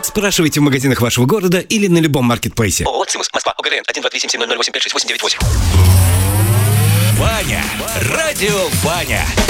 Спрашивайте в магазинах вашего города или на любом маркетплейсе. ООО «Цимус», Москва, ОГРН 1237700856858. Ваня, радио Ваня.